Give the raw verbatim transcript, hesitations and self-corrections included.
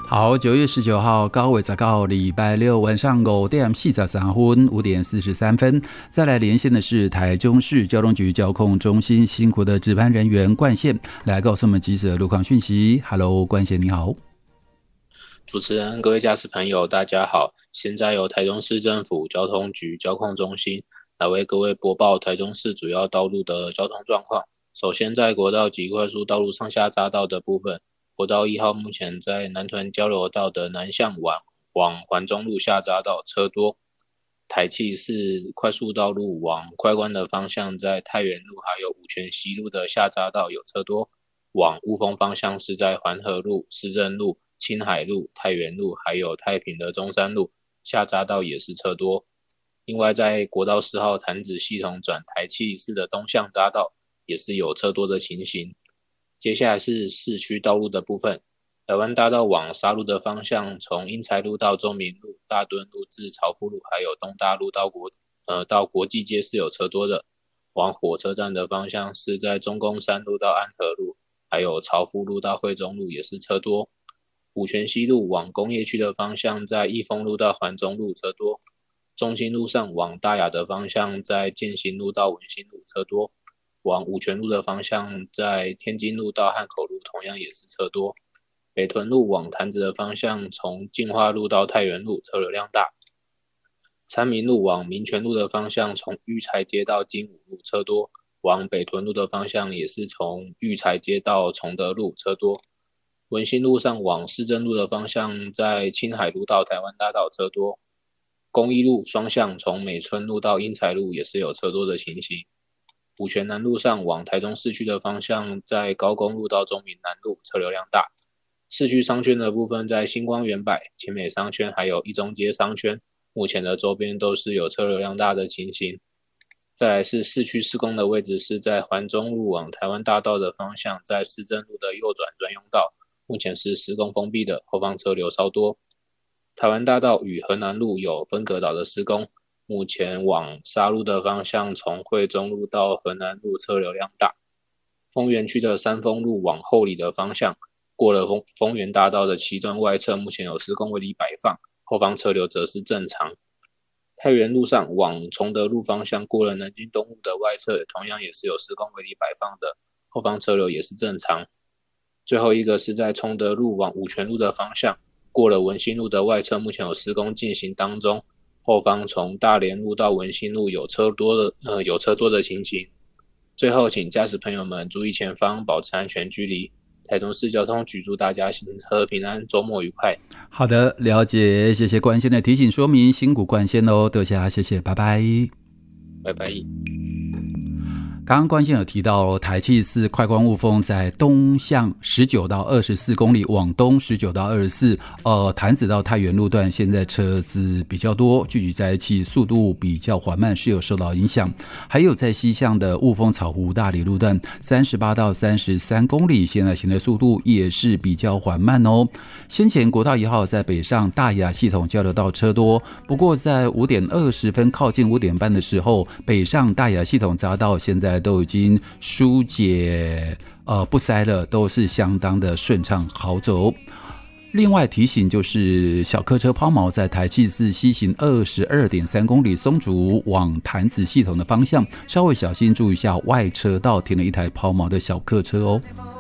好，九月十九号九月十九号礼拜六晚上五点四十三分，五点四十三分，再来连线的是台中市交通局交控中心辛苦的值班人员冠宪，来告诉我们即时的路况讯息。Hello， 冠宪你好。 主持人、各位驾驶朋友，大家好！现在由台中市政府交通局交控中心来为各位播报台中市主要道路的交通状况。首先，在国道及快速道路上下匝道的部分，国道一号目前在南屯交流道的南向往往环中路下匝道车多，台七四快速道路往快关的方向在太原路还有五权西路的下匝道有车多，往雾峰方向是在环河路、市政路、青海路、太原路还有太平的中山路下匝道也是车多。另外在国道四号潭子系统转台七四的东向匝道也是有车多的情形。接下来是市区道路的部分，台湾大道往沙鹿的方向，从英才路到中民路、大墩路至朝福路，还有东大路到国呃到国际街是有车多的。往火车站的方向是在中宫山路到安和路，还有朝福路到惠中路也是车多。五权西路往工业区的方向，在益丰路到环中路车多。中兴路上往大雅的方向，在建行路到文心路车多。往五权路的方向，在天津路到汉口路同样也是车多。北屯路往潭子的方向，从进化路到太原路车流量大。参民路往民权路的方向，从育才街到金武路车多。往北屯路的方向也是从育才街到崇德路车多。文心路上往市政路的方向，在青海路到台湾大道车多。公益路双向从美村路到英才路也是有车多的情形。五权南路上往台中市区的方向，在高公路到中民南路车流量大。市区商圈的部分，在星光远百、前美商圈还有一中街商圈，目前的周边都是有车流量大的情形。再来是市区施工的位置是在环中路往台湾大道的方向，在市政路的右转专用道，目前是施工封闭的，后方车流稍多。台湾大道与河南路有分隔岛的施工，目前往沙鹿的方向，从惠中路到河南路车流量大。丰原区的三丰路往后里的方向，过了丰丰原大道的七段外侧，目前有施工围篱摆放，后方车流则是正常。太原路上往崇德路方向，过了南京东路的外侧，同样也是有施工围篱摆放的，后方车流也是正常。最后一个是在崇德路往五权路的方向，过了文心路的外侧，目前有施工进行当中，后方从大连路到文心路有车多的呃有车多的情形。最后，请驾驶朋友们注意前方，保持安全距离。台中市交通局祝大家行车平安，周末愉快。 好的，了解，谢谢冠宪的提醒说明，辛苦冠宪哦，多谢，谢谢，拜拜， 拜拜。 刚刚冠宪有提到台七四快关雾峰在东向十九到二十四公里，往东十九到二十四，呃，潭子到太原路段现在车子比较多，聚集在一起，速度比较缓慢，是有受到影响。还有在西向的雾峰草湖大里路段三十八到三十三公里，现在行的速度也是比较缓慢哦。先前国道一号在北上大雅系统交流道车多，不过在五点二十分靠近五点半的时候，北上大雅系统匝道现在都已经疏解呃不塞了，都是相当的顺畅好走。另外提醒就是小客车抛锚在台七四西行 二十二点三公里松竹往潭子系统的方向，稍微小心注意一下外车道停了一台抛锚的小客车哦。